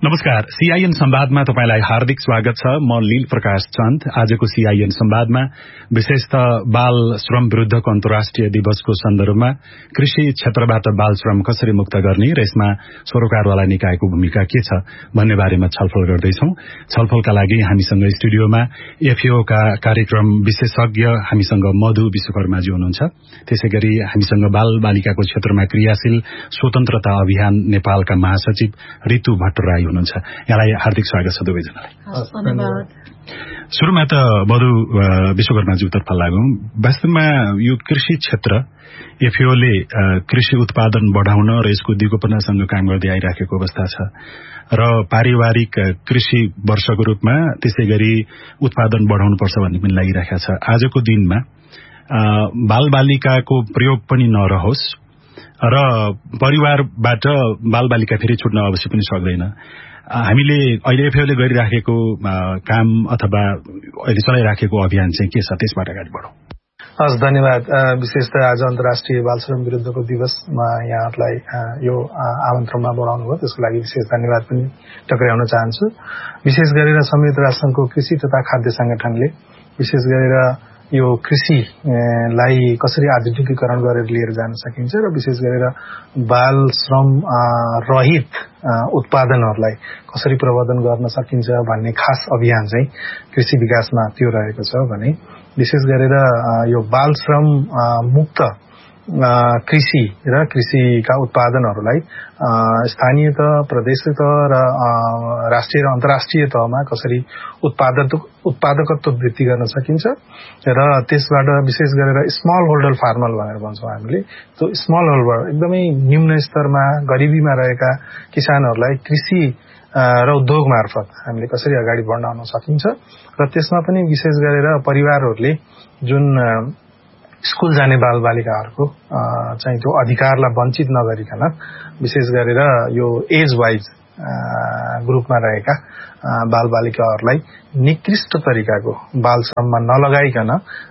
नमस्कार, सीआईएन संवादमा तपाईलाई हार्दिक स्वागत छ। म लील प्रकाश चन्द। आजको सीआईएन संवादमा विशेषतः बाल श्रम विरुद्धको अन्तर्राष्ट्रिय दिवसको सन्दर्भमा कृषि क्षेत्रबाट बाल श्रम कसरी मुक्त गर्ने र यसमा सरोकारवाला निकायको भूमिका के छ भन्ने बारेमा छलफल गर्दैछौं। छलफलका लागि हामीसँग स्टुडियोमा एफएओ का कार्यक्रम विशेषज्ञ हामीसँग मधु विश्वकर्माजी हुनुहुन्छ। त्यसैगरी हामीसँग बाल बालिकाको क्षेत्रमा क्रियाशील स्वतन्त्रता अभियान नेपालका महासचिव ऋतु भट्टराई हुनुहुन्छ। यहाँलाई हार्दिक स्वागत छ दुवैजनालाई। धन्यवाद। सुरुमा त मधु विश्वकर्माज्यूतर्फ लागौं। वास्तवमा यो कृषि क्षेत्र एफएओले कृषि उत्पादन बढाउन र यसको दिगोपनासँग काम गर्दै आइराखेको अवस्था छ र पारिवारिक कृषि वर्षको रूपमा त्यसैगरी उत्पादन बढाउनुपर्छ भन्ने पनि लागिरहेको छ। आजको दिनमा बालबालिकाको प्रयोग पनि नरहोस् र परिवारबाट बालबालिका फेरि छुट्न अवश्य पनि सक्दैन। हामीले अहिले एफएओले गरिराखेको काम अथवा अहिले चलाइराखेको अभियान चाहिँ के छ, त्यसबाट अगाडि बढौं। हस्, धन्यवाद। विशेषतः आज अन्तर्राष्ट्रिय बाल श्रम विरुद्धको दिवसमा यहाँहरूलाई यो आमन्त्रणमा बोलाउनु भयो, त्यसको लागि विशेष धन्यवाद पनि टक्राउन चाहन्छु। विशेष गरेर संयुक्त राष्ट्रसङ्घको कृषि तथा खाद्य संगठनले विशेष गरेर यो कृषिलाई कसरी आधुनिकीकरण गरेर लिएर जान सकिन्छ र विशेष गरेर बाल श्रम रहित उत्पादनहरूलाई कसरी प्रवर्धन गर्न सकिन्छ भन्ने खास अभियान चाहिँ कृषि विकासमा त्यो रहेको छ भने विशेष गरेर यो बाल श्रम मुक्त कृषि र कृषिका उत्पादनहरूलाई स्थानीय तह, प्रदेश तह र राष्ट्रिय र अन्तर्राष्ट्रिय तहमा कसरी उत्पादकत्व वृद्धि गर्न सकिन्छ र त्यसबाट विशेष गरेर स्मल होल्डर फार्मर भनेर भन्छौँ हामीले। त्यो स्मल होल्डर एकदमै निम्न स्तरमा गरिबीमा रहेका किसानहरूलाई कृषि र उद्योग मार्फत हामीले कसरी अगाडि बढाउन सकिन्छ र त्यसमा पनि विशेष गरेर परिवारहरूले जुन स्कूल जाने बालबालिकाहरूको चाहिँ त्यो अधिकारलाई वञ्चित नगरिकन विशेष गरेर यो एज वाइज ग्रुपमा रहेका बालबालिकाहरूलाई निकृष्ट तरिकाको बाल श्रममा नलगाइकन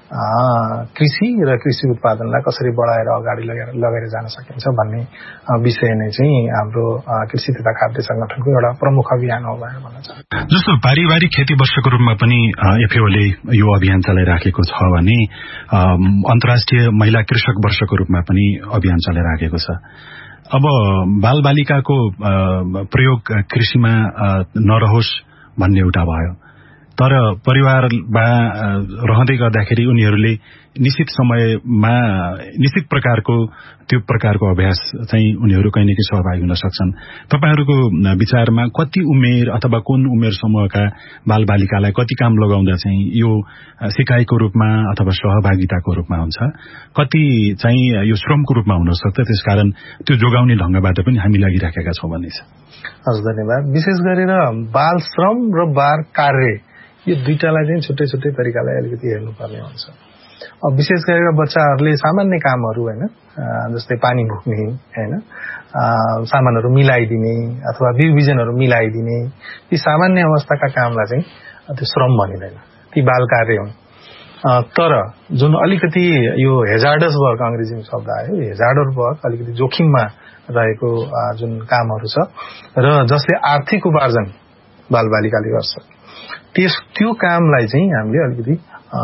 कृषि र कृषि उत्पादनलाई कसरी बढाएर अगाडि लगेर जान सकिन्छ भन्ने विषय नै चाहिँ हाम्रो कृषि तथा खाद्य संगठनको एउटा प्रमुख अभियान हो भनेर भन्न चाहन्छु। जस्तो पारिवारिक खेती वर्षको रूपमा पनि एफएओले यो अभियान चलाइराखेको छ भने अन्तर्राष्ट्रिय महिला कृषक वर्षको रूपमा पनि अभियान चलाइराखेको छ। अब बालबालिकाको प्रयोग कृषिमा नरहोस् भन्ने एउटा भयो, तर परिवारमा रहँदै गर्दाखेरि उनीहरूले निश्चित समयमा निश्चित प्रकारको त्यो प्रकारको अभ्यास चाहिँ उनीहरू कहीँ न कहीँ सहभागी हुन सक्छन्। तपाईहरूको विचारमा कति उमेर अथवा कुन उमेर समूहका बालबालिकालाई कति काम लगाउँदा चाहिँ यो सिकाइको रूपमा अथवा सहभागिताको रूपमा हुन्छ, कति चाहिँ यो श्रमको रूपमा हुन सक्छ, त्यसकारण त्यो जोगाउने ढंगबाट पनि हामी लागिराखेका छौं भन्ने छ। हस्, धन्यवाद। विशेष गरेर बाल श्रम र बाल कार्य यो दुईटालाई चाहिँ छुट्टै छुट्टै तरिकाले अलिकति हेर्नुपर्ने हुन्छ। अब विशेष गरेर बच्चाहरूले सामान्य कामहरू हैन, जस्तै पानी बोक्ने हैन, सामानहरू मिलाइदिने अथवा बिउबिजनहरू मिलाइदिने, ती सामान्य अवस्थाका कामलाई चाहिँ त्यो श्रम भनिदैन, ती बाल कार्य हुन्। तर जुन अलिकति यो हेजार्डस वर्क अंग्रेजीमा शब्द आयो, हेजार्डर वर्क अलिकति जोखिममा रहेको जुन कामहरू छ र जसले आर्थिक उपार्जन बालबालिकाले गर्छ, त्यो कामलाई चाहिँ हामीले अलिकति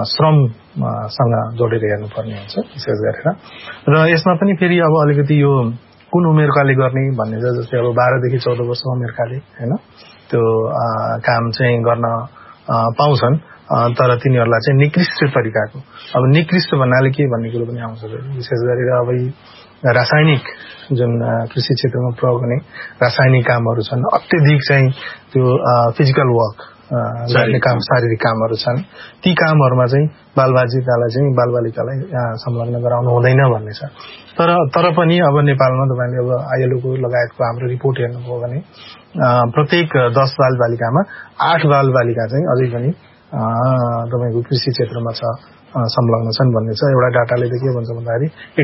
श्रमसँग जोडेर हेर्नुपर्ने हुन्छ विशेष गरेर। र यसमा पनि फेरि अब अलिकति यो कुन उमेरकाले गर्ने भन्ने छ, जस्तै अब 12 देखि 14 वर्ष उमेरकाले हैन त्यो काम चाहिँ गर्न पाउँछन्, तर तिनीहरूलाई चाहिँ निकृष्ट तरिकाको, अब निकृष्ट भन्नाले के भन्ने कुरो पनि आउँछ। विशेष गरेर अब रासायनिक जुन कृषि क्षेत्रमा प्रयोग हुने रासायनिक कामहरू छन्, अत्यधिक चाहिँ त्यो फिजिकल वर्क गर्ने काम, शारीरिक कामहरू छन्, ती कामहरूमा चाहिँ बालबालिकालाई संलग्न गराउनु हुँदैन भन्ने छ। तर पनि अब नेपालमा तपाईले अब आईएलओको लगायतको हाम्रो रिपोर्ट हेर्नुभयो भने प्रत्येक 10 बालबालिकामा 8 बालबालिका चाहिँ अझै पनि तपाईको कृषि क्षेत्रमा संलग्न छन् भन्ने छ। एउटा डाटाले त के भन्छ भन्दाखेरि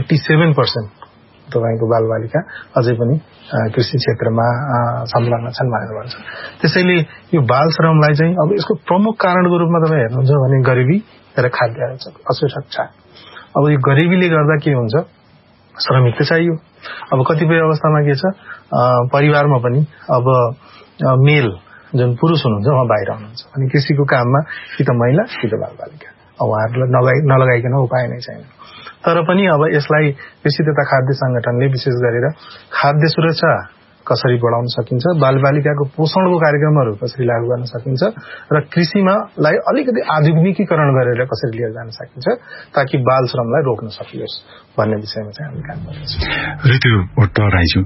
87% तपाईको बालबालिका अझै पनि कृषि क्षेत्रमा संलग्न छन् भनेर भन्छ। त्यसैले यो बाल श्रमलाई चाहिँ अब यसको प्रमुख कारणको रूपमा तपाईँ हेर्नुहुन्छ भने गरिबी र खाद्य असुरक्षा। अब यो गरिबीले गर्दा के हुन्छ, श्रमिक त चाहियो। अब कतिपय अवस्थामा के छ, परिवारमा पनि अब मेल जुन पुरुष हुनुहुन्छ उहाँ बाहिर हुनुहुन्छ अनि कृषिको काममा कि त महिला कि त बालबालिका उहाँहरूलाई नलगाइकन उपाय नै छैन। तर पनि अब यसलाई कृषि तथा खाद्य संगठनले विशेष गरेर खाद्य सुरक्षा कसरी बढाउन सकिन्छ, बालबालिकाको पोषणको कार्यक्रमहरू कसरी लागू गर्न सकिन्छ र कृषिमालाई अलिकति आधुनिकीकरण गरेर कसरी लिएर जान सकिन्छ ताकि बाल श्रमलाई रोक्न सकियोस् भन्ने विषयमा चाहिँ हामी काम गर्छौँ। ऋतु भट्टराईज्यू,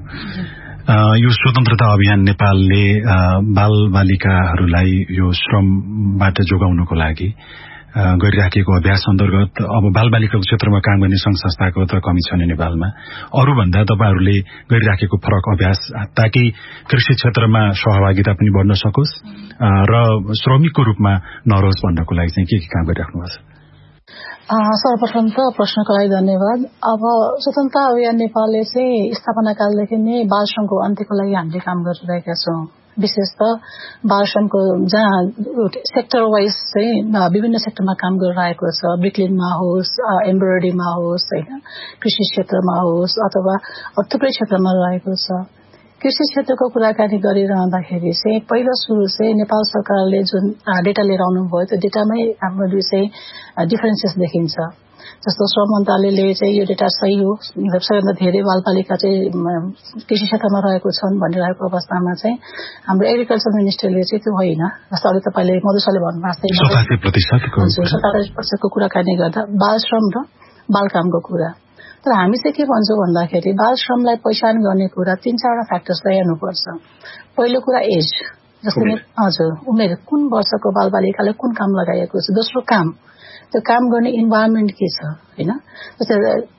यो स्वतन्त्रता अभियान नेपालले बालबालिकाहरूलाई यो श्रमबाट जोगाउनको लागि गरिराखेको अभ्यास अन्तर्गत अब बालबालिकाको क्षेत्रमा काम गर्ने संघ संस्थाको त कमी छ नि नेपालमा, अरूभन्दा तपाईहरूले गरिराखेको फरक अभ्यास ताकि कृषि क्षेत्रमा सहभागिता पनि बढ्न सकोस् र श्रमिकको रूपमा नरहोस् भन्नको लागि चाहिँ के काम गरिराख्नु भएको छ? सर्वप्रथम त प्रश्नको लागि धन्यवाद। अब स्वतन्त्रता अभियान नेपालले चाहिँ स्थापना कालदेखि नै बाल श्रमको अन्त्यको लागि हामीले काम गरिरहेका छौँ। विशेष त बाल श्रमको जहाँ सेक्टर वाइज चाहिँ विभिन्न सेक्टरमा काम गरिरहेको छ, ब्रिकलिनमा होस्, एम्ब्रोइडरीमा होस्, होइन, कृषि क्षेत्रमा होस् अथवा थुप्रै क्षेत्रमा रहेको छ। कृषि क्षेत्रको कुराकानी गरिरहँदाखेरि चाहिँ पहिलो सुरु चाहिँ नेपाल सरकारले जुन डेटा लिएर आउनुभयो त्यो डेटामै हाम्रो चाहिँ डिफरेन्सेस देखिन्छ। जस्तो श्रम मन्त्रालयले चाहिँ यो डेटा सही हो, सबैभन्दा धेरै बालबालिका चाहिँ कृषि क्षेत्रमा रहेको छन् भनिरहेको अवस्थामा चाहिँ हाम्रो एग्रिकल्चर मिनिस्टरले चाहिँ त्यो होइन, जस्तो अघि तपाईँले मधुसरले भन्नुभएको छ 70% कुराकानी गर्दा बाल श्रम र बाल कामको कुरा। तर हामी चाहिँ के भन्छौँ भन्दाखेरि बाल श्रमलाई पहिचान गर्ने कुरा 3-4 फ्याक्टर्सलाई हेर्नुपर्छ। पहिलो कुरा एज, जस्तो हजुर उमेर, कुन वर्षको बालबालिकाले कुन काम लगाइएको छ। दोस्रो काम, त्यो काम गर्ने इन्भाइरोमेन्ट के छ, होइन, जस्तै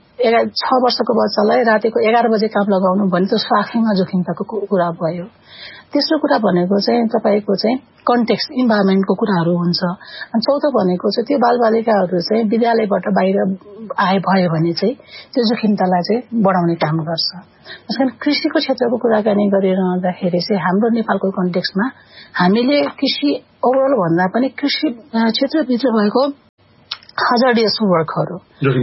6 वर्षको बच्चालाई रातिको 11 बजे काम लगाउनु भने त्यो आफैमा जोखिमताको कुरा भयो। तेस्रो कुरा भनेको चाहिँ तपाईँको चाहिँ कन्टेक्स्ट इन्भाइरोमेन्टको कुराहरू हुन्छ। अनि चौथो भनेको चाहिँ त्यो बालबालिकाहरू चाहिँ विद्यालयबाट बाहिर भयो भने चाहिँ त्यो जोखिमतालाई चाहिँ बढाउने काम गर्छ। त्यसकारण कृषिको क्षेत्रको कुराकानी गरिरहँदाखेरि चाहिँ हाम्रो नेपालको कन्टेक्स्टमा हामीले कृषि ओभरअल भन्दा पनि कृषि क्षेत्रभित्र भएको हजार्डियस वर्कहरू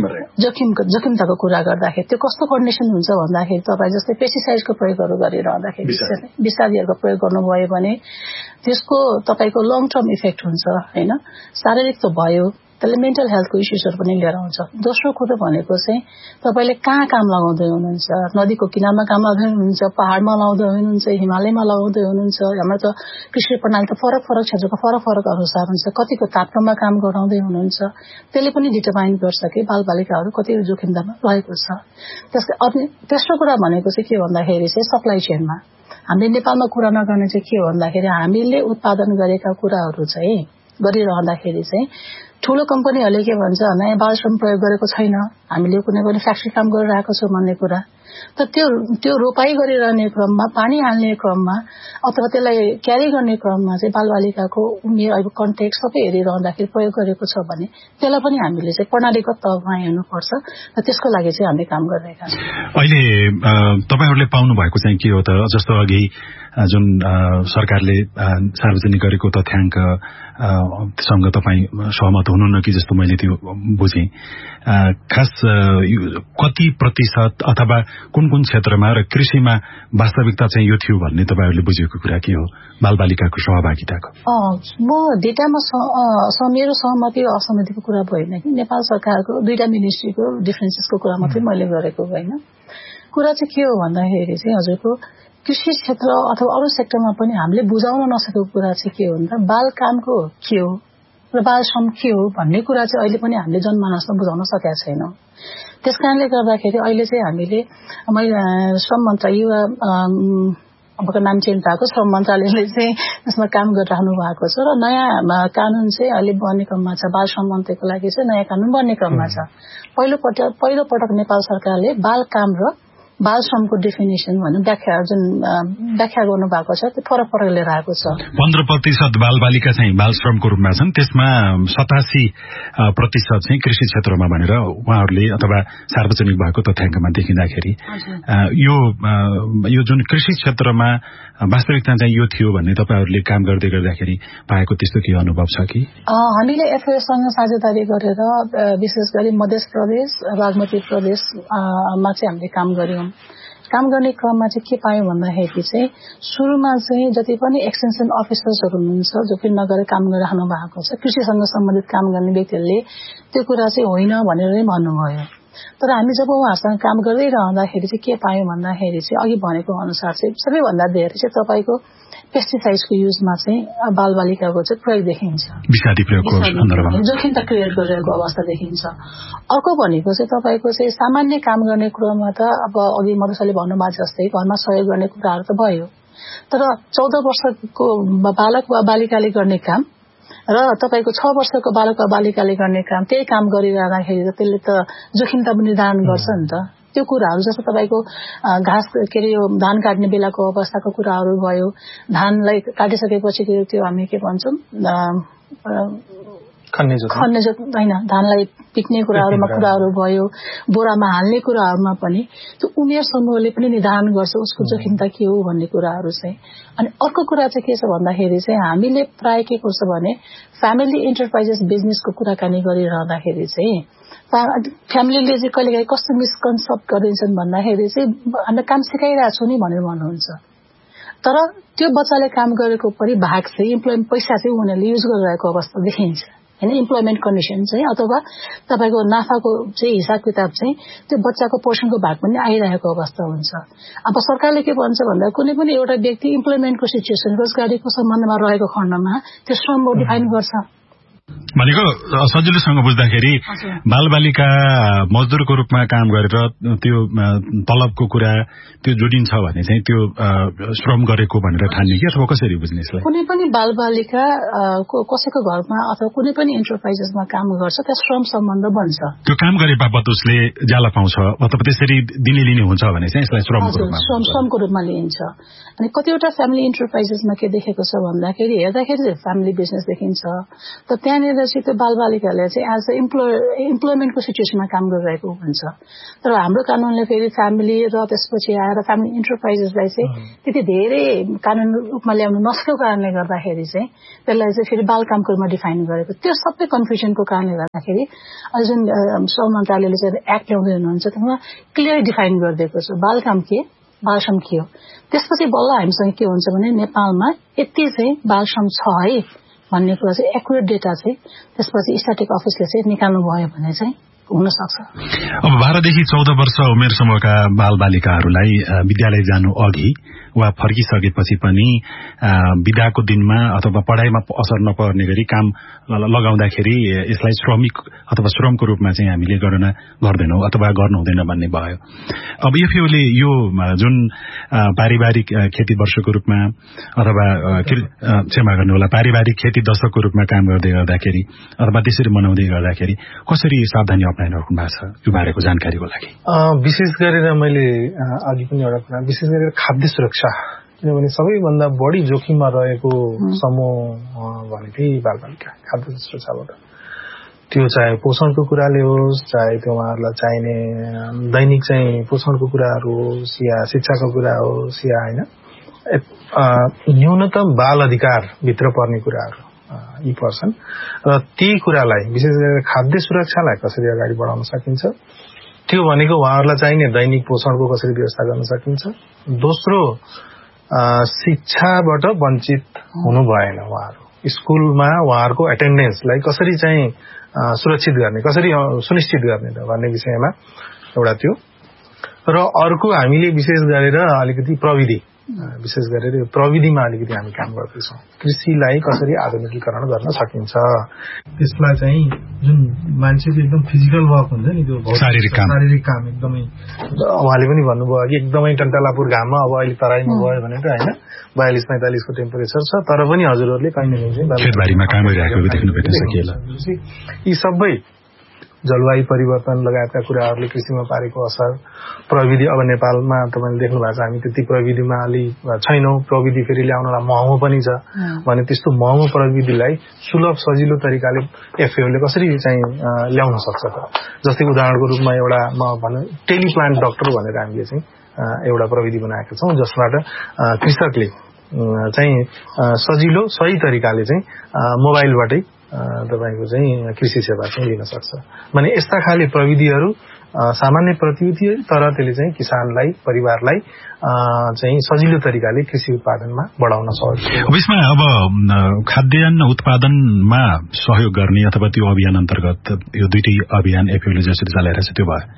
जोखिमताको कुरा गर्दाखेरि त्यो कस्तो कन्डिसन हुन्छ भन्दाखेरि तपाईँ जस्तै पेस्टिसाइडको प्रयोगहरू गरिरहँदाखेरि विषादीहरूको प्रयोग गर्नुभयो भने त्यसको तपाईँको लङ टर्म इफेक्ट हुन्छ, होइन, शारीरिक त भयो, त्यसले मेन्टल हेल्थको इस्युजहरू पनि लिएर आउँछ। दोस्रो कुरो भनेको चाहिँ तपाईँले कहाँ काम लगाउँदै हुनुहुन्छ, नदीको किनारमा काम लगाउँदै हुनुहुन्छ, पहाडमा लगाउँदै हुनुहुन्छ, हिमालयमा लगाउँदै हुनुहुन्छ। हाम्रो त कृषि प्रणाली त फरक फरक क्षेत्रको फरक फरक अनुसार हुन्छ। कतिको तापक्रममा काम गराउँदै हुनुहुन्छ, त्यसले पनि डिटरमाइन गर्छ कि बालबालिकाहरू कति जोखिमतामा रहेको छ। तेस्रो कुरा भनेको चाहिँ के भन्दाखेरि चाहिँ सप्लाई चेनमा हामीले नेपालमा कुरा नगर्ने चाहिँ के भन्दाखेरि हामीले उत्पादन गरेका कुराहरू चाहिँ गरिरहँदाखेरि चाहिँ ठूलो कम्पनीहरूले के भन्छ भने बाल श्रम प्रयोग गरेको छैन, हामीले कुनै पनि फ्याक्ट्री काम गरिरहेको छौँ भन्ने कुरा। तर त्यो रोपाई गरिरहने क्रममा, पानी हाल्ने क्रममा अथवा त्यसलाई क्यारी गर्ने क्रममा चाहिँ बालबालिकाको उमेर अब कन्टेक्स्ट सबै हेरिरहँदाखेरि प्रयोग गरेको छ भने त्यसलाई पनि हामीले चाहिँ प्रणालीगत तहमा हेर्नुपर्छ र त्यसको लागि चाहिँ हामीले काम गरिरहेका छौँ। अहिले तपाईहरूले पाउनु भएको चाहिँ के हो त, जस्तो अघि जुन सरकारले सार्वजनिक गरेको तथ्याङ्क सँग तपाईँ सहमत हुनुहुन्न कि जस्तो मैले त्यो बुझेँ। खास कति प्रतिशत अथवा कुन कुन क्षेत्रमा र कृषिमा वास्तविकता चाहिँ यो थियो भन्ने तपाईँहरूले बुझेको कुरा के हो बालबालिकाको सहभागिताको? म डेटामा मेरो सहमति र असहमतिको कुरा भएन कि नेपाल सरकारको 2टा मिनिस्ट्रीको डिफरेन्सेसको कुरा मात्रै मैले गरेको होइन। कुरा चाहिँ के हो भन्दाखेरि चाहिँ हजुरको कृषि क्षेत्र अथवा अरू सेक्टरमा पनि हामीले बुझाउन नसकेको कुरा चाहिँ के हो भन्दा बाल कामको के हो र बाल श्रम के हो भन्ने कुरा चाहिँ अहिले पनि हामीले जनमानसमा बुझाउन सकेका छैनौँ। त्यसकारणले गर्दाखेरि अहिले चाहिँ हामीले श्रम मन्त्रालय अबको नाम चेन्ज भएको श्रम मन्त्रालयले चाहिँ यसमा काम गरिराख्नु भएको छ र नयाँ कानून चाहिँ अहिले बन्ने क्रममा छ। बाल श्रम अन्त्यको लागि चाहिँ नयाँ कानून बन्ने क्रममा छ। पहिलो पटक नेपाल सरकारले बाल काम र बाल श्रमको डेफिनेसन भन्ने व्याख्या गर्नु भएको छ, त्यो फरक फरक लिएर आएको छ। 15% बालबालिका चाहिँ बाल श्रमको रूपमा छन्, त्यसमा 87% चाहिँ कृषि क्षेत्रमा भनेर उहाँहरूले अथवा सार्वजनिक भएको तथ्याङ्कमा देखिँदाखेरि यो जुन कृषि क्षेत्रमा वास्तविकता चाहिँ यो थियो भन्ने तपाईँहरूले काम गर्दाखेरि पाएको त्यस्तो के अनुभव छ कि? हामीले एफएसँग साझेदारी गरेर विशेष गरी मध्य प्रदेश, बागमती प्रदेशमा चाहिँ हामीले काम गर्यौं। काम गर्ने क्रममा चाहिँ के पायौं भन्दाखेरि चाहिँ सुरुमा चाहिँ जति पनि एक्सटेन्सन अफिसर्सहरू हुनुहुन्छ जो फेरि नगरेर काम गरिरहनु भएको छ कृषिसँग सम्बन्धित काम गर्ने व्यक्तिहरूले त्यो कुरा चाहिँ होइन भनेर नै भन्नुभयो। तर हामी जब उहाँहरूसँग काम गर्दै रहँदाखेरि चाहिँ के पायौं भन्दाखेरि चाहिँ अघि भनेको अनुसार चाहिँ सबैभन्दा धेरै चाहिँ तपाईको पेस्टिसाइड्सको युजमा चाहिँ बालबालिकाको चाहिँ प्रयोग देखिन्छ, विषादी प्रयोगको सन्दर्भमा जोखिमता क्रिएट गरिरहेको अवस्था देखिन्छ। अर्को भनेको चाहिँ तपाईको चाहिँ सामान्य काम गर्ने कुरामा त अब अघि मधुसाले भन्नुभएको जस्तै घरमा सहयोग गर्ने कुराहरू त भयो, तर 14 वर्षको बालक वा बालिकाले गर्ने काम र तपाईको 6 वर्षको बालक वा बालिकाले गर्ने काम त्यही काम गरिरहँदाखेरि त त्यसले त जोखिमता पनि निर्धारण गर्छ नि त। त्यो कुराहरू जस्तो तपाईको घाँस के अरे यो धान काट्ने बेलाको अवस्थाको कुराहरू भयो, धानलाई काटिसकेपछि त्यो हामी के भन्छौं खन्ने होइन धानलाई पिक्ने कुराहरू भयो, बोरामा हाल्ने कुराहरूमा पनि त्यो उमेर समूहले पनि निर्धारण गर्छ उसको जोखिमता के हो भन्ने कुराहरू चाहिँ। अनि अर्को कुरा चाहिँ के छ भन्दाखेरि चाहिँ हामीले प्राय के गर्छ भने फ्यामिली एन्टरप्राइजेस बिजनेसको कुराकानी गरिरहँदाखेरि चाहिँ फ्यामिलीले चाहिँ कहिलेकाहीँ कस्तो मिसकन्सेप्ट गरिदिन्छन् भन्दाखेरि चाहिँ हामीले काम सिकाइरहेको छु नि भनेर भन्नुहुन्छ, तर त्यो बच्चाले काम गरेको परिभाग चाहिँ इम्प्लोइमेन्ट पैसा चाहिँ उनीहरूले युज गरिरहेको अवस्था देखिन्छ हैन। इम्प्लोइमेन्ट कन्डिसन चाहिँ अथवा तपाईको नाफाको चाहिँ हिसाब किताब चाहिँ त्यो बच्चाको पोर्सनको भाग पनि आइरहेको अवस्था हुन्छ। अब सरकारले के भन्छ भन्दा कुनै पनि एउटा व्यक्ति इम्प्लोइमेन्टको सिचुएसन रोजगारीको सम्बन्धमा रहेको खण्डमा त्यो श्रम डिफाइन गर्छ भनेको सजिलोसँग बुझ्दाखेरि बालबालिका मजदुरको रूपमा काम गरेर त्यो तलबको कुरा त्यो जोडिन्छ भने चाहिँ त्यो श्रम गरेको भनेर ठान्ने कि अथवा कसरी बुझ्ने यसलाई? कुनै पनि बालबालिका कसैको घरमा अथवा कुनै पनि एन्टरप्राइजेसमा काम गर्छ त्यहाँ श्रम सम्बन्ध बन्छ। त्यो काम गरे बापत उसले ज्याला पाउँछ अथवा त्यसरी दिने लिने हुन्छ भने चाहिँ यसलाई श्रमको रूपमा लिइन्छ। अनि कतिवटा फ्यामिली एन्टरप्राइजेसमा के देखेको छ भन्दाखेरि हेर्दाखेरि फ्यामिली बिजनेस देखिन्छ, तर त्यहाँनिर चाहिँ त्यो बालबालिकाले चाहिँ एज अ इम्प्लोइमेन्टको सिचुएसनमा काम गरिरहेको हुन्छ। तर हाम्रो कानूनले फेरि फ्यामिली र त्यसपछि आएर फ्यामिली एन्टरप्राइजेसलाई चाहिँ त्यति धेरै कानून रूपमा ल्याउनु नसकेको कारणले गर्दाखेरि चाहिँ त्यसलाई चाहिँ फेरि बाल कामको रूपमा डिफाइन गरेको। त्यो सबै कन्फ्युजनको कारणले गर्दाखेरि जुन श्रम मन्त्रालयले चाहिँ एक्ट ल्याउँदै हुनुहुन्छ त्यसमा क्लियर डिफाइन गरिदिएको छ बाल काम के बाल श्रम के हो। त्यसपछि बल्ल हामीसँग के हुन्छ भने नेपालमा यति चाहिँ बाल श्रम छ है भन्ने कुरा चाहिँ एक्युरेट डेटा चाहिँ त्यसपछि स्ट्याटिक अफिसले चाहिँ निकाल्नु भयो भने चाहिँ हुन सक्छ। अब 12 देखि 14 वर्ष उमेर समूहका बालबालिकाहरूलाई विद्यालय जानु अघि वा फर्किसकेपछि पनि बिदाको दिनमा अथवा पढाइमा असर नपर्ने गरी काम लगाउँदाखेरि यसलाई श्रमिक अथवा श्रमको रूपमा चाहिँ हामीले गणना गर्दैनौं अथवा गर्नु हुँदैन भन्ने भयो। अब एफएओले यो जुन पारिवारिक खेती वर्षको रूपमा अथवा क्षमा गर्नु होला पारिवारिक खेती दशकको रूपमा काम गर्दै गर्दाखेरि अथवा त्यसरी मनाउँदै गर्दाखेरि कसरी सावधानी अप्नाइराख्नु भएको छ यो बारेको जानकारीको लागि? विशेष गरेर मैले अघि पनि एउटा कुरा विशेष गरेर खाद्य सुरक्षा, किनभने सबैभन्दा बढी जोखिममा रहेको समूह भनेकै बालबालिका खाद्य सुरक्षाबाट। त्यो चाहे पोषणको कुराले होस्, चाहे त्यो उहाँहरूलाई चाहिने दैनिक चाहिँ पोषणको कुराहरू होस् या शिक्षाको कुरा होस् या होइन न्यूनतम बाल अधिकार भित्र पर्ने कुराहरू यी पर्छन् र ती कुरालाई विशेष गरेर खाद्य सुरक्षालाई कसरी अगाडि बढाउन सकिन्छ त्यो भनेको उहाँहरूलाई चाहिने दैनिक पोषणको कसरी व्यवस्था गर्न सकिन्छ। दोस्रो शिक्षाबाट वञ्चित हुनु भएन, उहाँहरू स्कुलमा उहाँहरूको एटेन्डेन्सलाई कसरी चाहिँ सुरक्षित गर्ने कसरी सुनिश्चित गर्ने त भन्ने विषयमा एउटा त्यो। र अर्को हामीले विशेष गरेर अलिकति विशेष गरेर प्रविधिमा अलिकति हामी काम गर्दैछौँ। कृषिलाई कसरी आधुनिकीकरण गर्न सकिन्छ त्यसलाई चाहिँ जुन मान्छेको एकदम फिजिकल वर्क हुन्छ नि त्यो शारीरिक काम एकदमै उहाँले पनि भन्नुभयो कि एकदमै टन्टालापुर घाममा अब अहिले तराईमा भयो भनेर होइन 42-45 को टेम्परेचर छ तर पनि हजुरहरूले कहीँ न कहीँ खेतबारीमा काम गरिरहेको देख्नु भेट्न सकिएला। यी सबै जलवायु परिवर्तन लगायतका कुराहरूले कृषिमा पारेको असर प्रविधि अब नेपालमा तपाईले देख्नु भएको छ हामी त्यति प्रविधिमा अलि छैनौं। प्रविधि फेरि ल्याउनलाई महँगो पनि छ भने त्यस्तो महँगो प्रविधिलाई सुलभ सजिलो तरिकाले एफएओले कसरी चाहिँ ल्याउन सक्छ त। जस्तै उदाहरणको रूपमा एउटा म भन्नु टेलिप्लान्ट डाक्टर भनेर हामीले चाहिँ एउटा प्रविधि बनाएका छौं जसबाट कृषकले चाहिँ सजिलो सही तरिकाले चाहिँ मोबाइलबाटै तपाईको चाहिँ कृषि सेवा चाहिँ लिन सक्छ। भने यस्ता खाले प्रविधिहरू सामान्य प्रकृति तर त्यसले चाहिँ किसानलाई परिवारलाई चाहिँ सजिलो तरिकाले कृषि उत्पादनमा बढाउन सहयोग गर्छ। यसमा अब खाद्यान्न उत्पादनमा सहयोग गर्ने अथवा त्यो अभियान अन्तर्गत यो दुईटै अभियान एफएओले जसरी चलाइरहेछ त्यो भयो।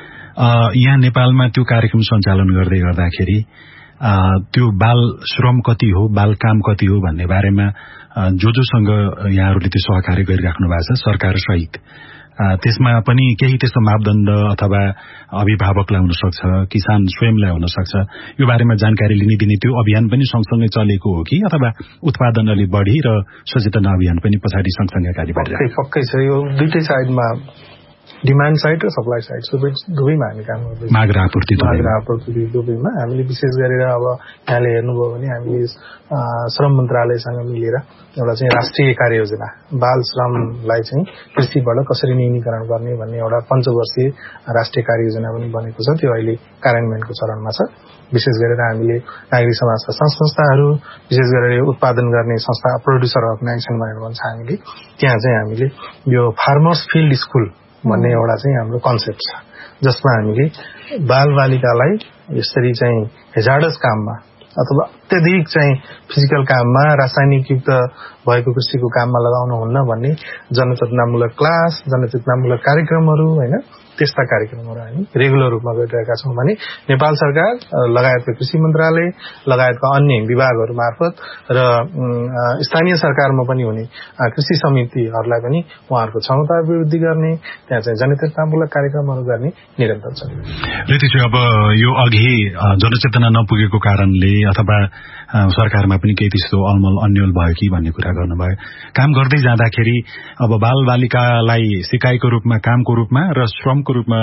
यहाँ नेपालमा त्यो कार्यक्रम सञ्चालन गर्दै गर्दाखेरि त्यो बाल श्रम कति हो, बाल काम कति हो भन्ने बारेमा जोसँग यहाँहरूले त्यो सहकार्य गरिराख्नु भएको छ सरकार सहित, त्यसमा पनि केही त्यस्तो मापदण्ड अथवा अभिभावकलाई हुन सक्छ, किसान स्वयंलाई हुन सक्छ, यो बारेमा जानकारी लिने दिने त्यो अभियान पनि सँगसँगै चलेको हो कि अथवा उत्पादन अलि बढी र सचेतना अभियान पनि पछाडि सँगसँगै अगाडि बढिरहेको? पक्कै छ, यो दुईटै साइडमा डिमान्ड साइड र सप्लाई साइड दुवैमा हामी काम गर्दैछौँ। माग र आपूर्ति दुवैमा हामीले विशेष गरेर अब यहाँले हेर्नुभयो भने हामीले श्रम मन्त्रालयसँग मिलेर एउटा चाहिँ राष्ट्रिय कार्ययोजना बाल श्रमलाई चाहिँ कृषिबाट कसरी न्यूनीकरण गर्ने भन्ने एउटा पञ्चवर्षीय राष्ट्रिय कार्ययोजना पनि बनेको छ। त्यो अहिले कार्यान्वयनको चरणमा छ। विशेष गरेर हामीले नागरिक समाजका संस्थाहरू, विशेष गरेर उत्पादन गर्ने संस्था प्रोड्युसर अर्गनाइजेसन भनेर भन्छ हामीले, त्यहाँ चाहिँ हामीले यो फार्मर्स फिल्ड स्कुल भन्ने एउटा चाहिँ हाम्रो कन्सेप्ट छ, जसमा हामीले बालबालिकालाई यसरी चाहिँ हेजार्डस काममा अथवा अत्यधिक चाहिँ फिजिकल काममा रासायनिक युक्त भएको कृषिको काममा लगाउनु हुन्न भन्ने जनचेतनामूलक क्लास, जनचेतनामूलक कार्यक्रमहरू हैन, त्यस्ता कार्यक्रमहरू हामी रेगुलर रूपमा गरिरहेका छौँ भने नेपाल सरकार लगायतका कृषि मन्त्रालय लगायतका अन्य विभागहरू मार्फत र स्थानीय सरकारमा पनि हुने कृषि समितिहरूलाई पनि उहाँहरूको क्षमता वृद्धि गर्ने, त्यहाँ चाहिँ जनचेतनामूलक कार्यक्रमहरू गर्ने निरन्तर छ। ऋतुजी, अब यो अघि जनचेतना नपुगेको कारणले अथवा सरकारमा पनि केही त्यस्तो अलमल अन्यल भयो कि भन्ने कुरा गर्नुभयो। काम गर्दै जाँदाखेरि अब बालबालिकालाई सिकाइको रूपमा, कामको रूपमा र श्रमको रूपमा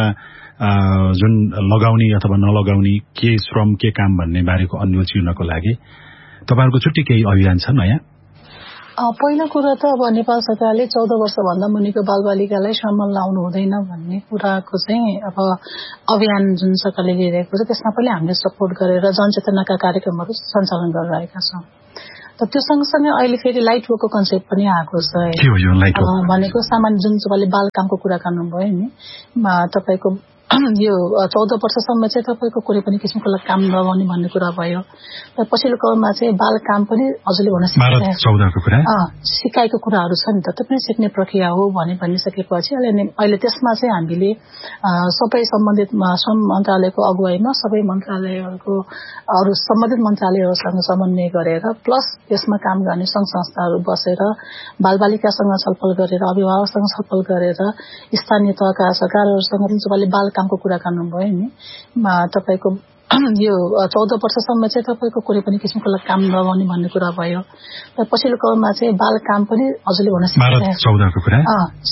जुन लगाउने अथवा नलगाउने, के श्रम के काम भन्ने बारेको अन्यल चिर्नको लागि तपाईहरुको छुट्टै केही अभियान छ नयाँ? पहिलो कुरा त अब नेपाल सरकारले 14 वर्षभन्दा मुनिको बालबालिकालाई श्रममा लाउनु हुँदैन भन्ने कुराको चाहिँ अब अभियान जुन सरकारले लिइरहेको छ त्यसमा पनि हामीले सपोर्ट गरेर जनचेतनाका कार्यक्रमहरू सञ्चालन गरिरहेका छौँ। त त्यो सँगसँगै अहिले फेरि लाइट वर्कको कन्सेप्ट पनि आएको छ। भनेको सामान्य जुन तपाईँले बाल कामको कुरा गर्नुभयो नि, तपाईँको यो 14 वर्षसम्म चाहिँ तपाईँको कुनै पनि किसिमको काम लगाउने भन्ने कुरा भयो। र पछिल्लो क्रममा चाहिँ बाल काम पनि हजुरले भन्न सिकाइको कुराहरू छ नि त, त्यो पनि सिक्ने प्रक्रिया हो भनिसकेपछि अहिले त्यसमा चाहिँ हामीले सबै सम्बन्धित श्रम मन्त्रालयको अगुवाईमा सबै मन्त्रालयहरूको अरू सम्बन्धित मन्त्रालयहरूसँग समन्वय गरेर प्लस यसमा काम गर्ने संघ संस्थाहरू बसेर बालबालिकासँग छलफल गरेर अभिभावकसँग छलफल गरेर स्थानीय तहका सरकारहरूसँग जुन तपाईँले बाल कामको कुरा गर्नुभयो नि, तपाईँको यो 14 वर्षसम्म चाहिँ तपाईँको कुनै पनि किसिमको काम लगाउने भन्ने कुरा भयो। र पछिल्लो क्रममा चाहिँ बाल काम पनि हजुरले भन्न